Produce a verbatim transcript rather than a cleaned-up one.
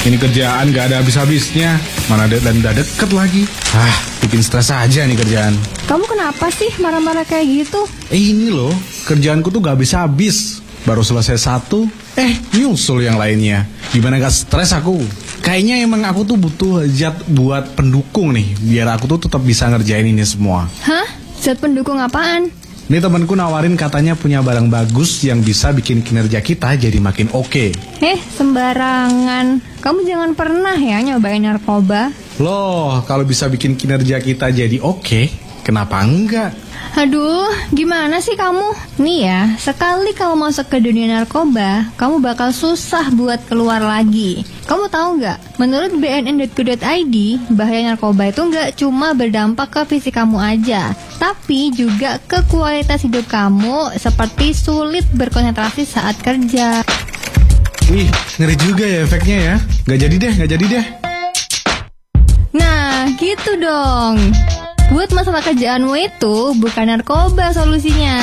Ini kerjaan gak ada habis-habisnya. Mana deadline udah deket lagi. Ah, bikin stres aja nih kerjaan. Kamu kenapa sih marah-marah kayak gitu? Eh ini loh, kerjaanku tuh gak habis-habis. Baru selesai satu, eh nyusul yang lainnya. Gimana gak stres aku? Kayaknya emang aku tuh butuh zat buat pendukung nih, biar aku tuh tetap bisa ngerjain ini semua. Hah? Zat pendukung apaan? Ini temanku nawarin katanya punya barang bagus yang bisa bikin kinerja kita jadi makin oke. Eh, sembarangan. Kamu jangan pernah ya nyobain narkoba. Loh, kalau bisa bikin kinerja kita jadi oke, kenapa enggak? Aduh, gimana sih kamu? Nih ya, sekali kamu masuk ke dunia narkoba, kamu bakal susah buat keluar lagi. Kamu tahu nggak? Menurut b n n dot co dot i d, bahaya narkoba itu nggak cuma berdampak ke fisik kamu aja, tapi juga ke kualitas hidup kamu, seperti sulit berkonsentrasi saat kerja. Wih, ngeri juga ya efeknya ya. Nggak jadi deh, nggak jadi deh. Nah, gitu dong. Buat masalah kerjaanmu itu bukan narkoba solusinya.